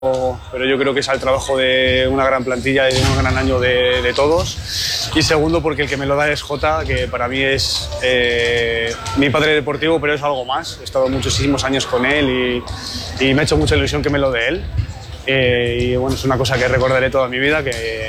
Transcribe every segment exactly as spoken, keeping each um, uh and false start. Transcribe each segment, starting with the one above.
pero yo creo que es el trabajo de una gran plantilla y de un gran año de, de todos. Y segundo, porque el que me lo da es Jota, que para mí es eh, mi padre deportivo, pero es algo más. He estado muchísimos años con él y, y me ha hecho mucha ilusión que me lo dé él. Eh, y bueno, es una cosa que recordaré toda mi vida, que,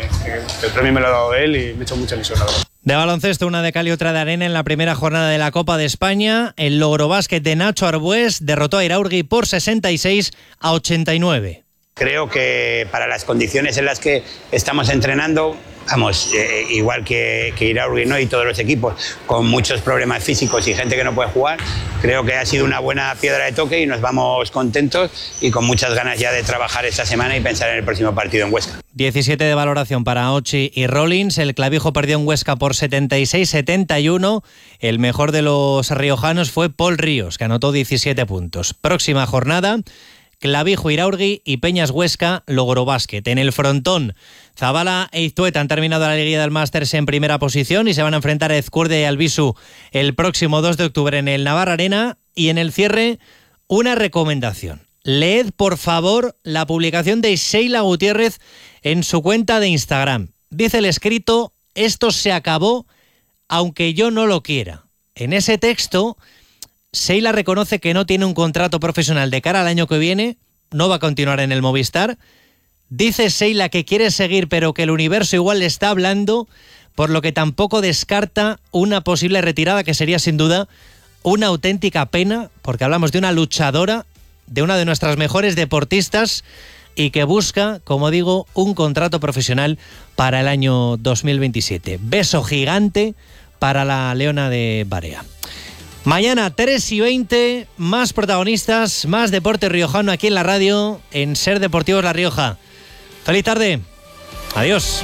que el premio me lo ha dado él y me ha hecho mucha ilusión, la verdad. De baloncesto, una de cal y otra de arena en la primera jornada de la Copa de España. El Logrobásquet de Nacho Arbués derrotó a Iraurgi por sesenta y seis a ochenta y nueve. Creo que para las condiciones en las que estamos entrenando, vamos, eh, igual que, que Iraurgi, ¿no? Y todos los equipos con muchos problemas físicos y gente que no puede jugar, creo que ha sido una buena piedra de toque y nos vamos contentos y con muchas ganas ya de trabajar esta semana y pensar en el próximo partido en Huesca. diecisiete de valoración para Ochi y Rollins. El Clavijo perdió en Huesca por setenta y seis a setenta y uno. El mejor de los riojanos fue Paul Ríos, que anotó diecisiete puntos. Próxima jornada, Clavijo Iraurgi y Peñas Huesca Logrobásquet. En el frontón, Zabala e Iztueta han terminado la liguilla del Masters en primera posición y se van a enfrentar a Ezcurdia y Albisu el próximo dos de octubre en el Navarra Arena. Y en el cierre, una recomendación. Leed, por favor, la publicación de Sheila Gutiérrez en su cuenta de Instagram. Dice el escrito: esto se acabó aunque yo no lo quiera. En ese texto, Sheila reconoce que no tiene un contrato profesional de cara al año que viene, no va a continuar en el Movistar. Dice Sheila que quiere seguir, pero que el universo igual le está hablando, por lo que tampoco descarta una posible retirada, que sería sin duda una auténtica pena, porque hablamos de una luchadora, de una de nuestras mejores deportistas, y que busca, como digo, un contrato profesional para el año dos mil veintisiete. Beso gigante para la Leona de Barea. Mañana, tres y veinte, más protagonistas, más deporte riojano aquí en la radio, en Ser Deportivos La Rioja. Feliz tarde. Adiós.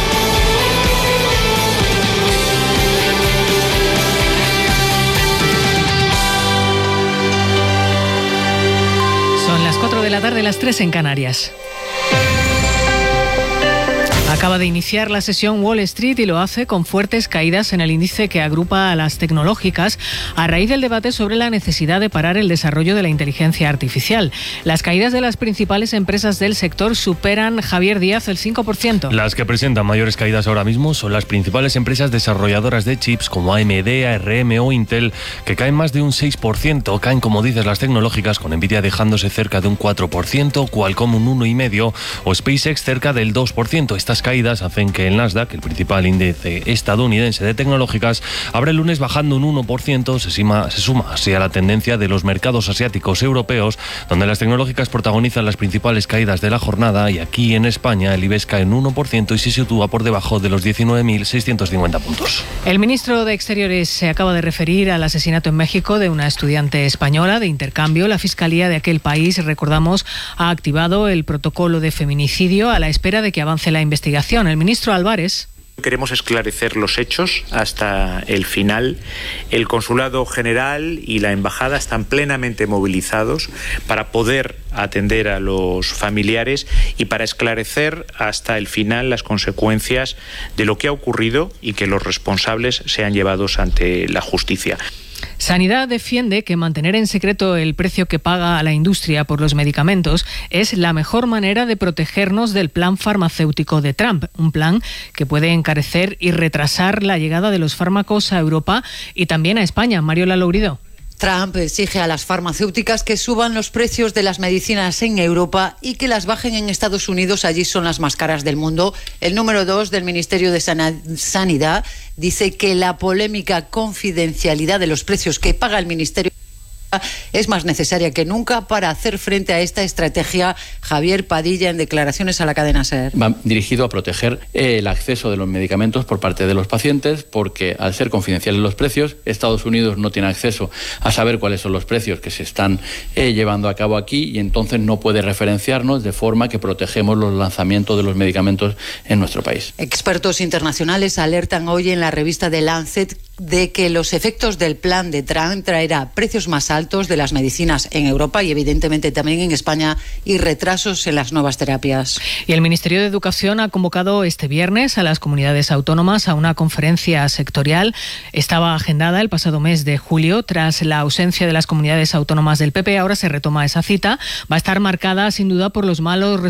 Son las cuatro de la tarde, las tres en Canarias. Acaba de iniciar la sesión Wall Street y lo hace con fuertes caídas en el índice que agrupa a las tecnológicas a raíz del debate sobre la necesidad de parar el desarrollo de la inteligencia artificial. Las caídas de las principales empresas del sector superan, Javier Díaz, el cinco por ciento. Las que presentan mayores caídas ahora mismo son las principales empresas desarrolladoras de chips como A M D, A R M o Intel, que caen más de un seis por ciento. Caen, como dices, las tecnológicas, con Nvidia dejándose cerca de un cuatro por ciento, Qualcomm un uno coma cinco por ciento o SpaceX cerca del dos por ciento. Estas caídas hacen que el Nasdaq, el principal índice estadounidense de tecnológicas, abra el lunes bajando un uno por ciento, se suma, se suma así a la tendencia de los mercados asiáticos europeos, donde las tecnológicas protagonizan las principales caídas de la jornada, y aquí en España el IBEX cae un uno por ciento y se sitúa por debajo de los diecinueve mil seiscientos cincuenta puntos. El ministro de Exteriores se acaba de referir al asesinato en México de una estudiante española de intercambio. La Fiscalía de aquel país, recordamos, ha activado el protocolo de feminicidio a la espera de que avance la investigación. El ministro Álvarez. Queremos esclarecer los hechos hasta el final. El Consulado General y la Embajada están plenamente movilizados para poder atender a los familiares y para esclarecer hasta el final las consecuencias de lo que ha ocurrido y que los responsables sean llevados ante la justicia. Sanidad defiende que mantener en secreto el precio que paga a la industria por los medicamentos es la mejor manera de protegernos del plan farmacéutico de Trump, un plan que puede encarecer y retrasar la llegada de los fármacos a Europa y también a España. Mariola Lourido. Trump exige a las farmacéuticas que suban los precios de las medicinas en Europa y que las bajen en Estados Unidos. Allí son las más caras del mundo. El número dos del Ministerio de Sanidad dice que la polémica confidencialidad de los precios que paga el Ministerio es más necesaria que nunca para hacer frente a esta estrategia. Javier Padilla, en declaraciones a la cadena SER. Va dirigido a proteger el acceso de los medicamentos por parte de los pacientes, porque al ser confidenciales los precios, Estados Unidos no tiene acceso a saber cuáles son los precios que se están eh, llevando a cabo aquí, y entonces no puede referenciarnos, de forma que protegemos los lanzamientos de los medicamentos en nuestro país. Expertos internacionales alertan hoy en la revista The Lancet de que los efectos del plan de Trump traerá precios más altos de las medicinas en Europa y evidentemente también en España y retrasos en las nuevas terapias. Y el Ministerio de Educación ha convocado este viernes a las comunidades autónomas a una conferencia sectorial. Estaba agendada el pasado mes de julio. Tras la ausencia de las comunidades autónomas del P P, ahora se retoma esa cita. Va a estar marcada sin duda por los malos resultados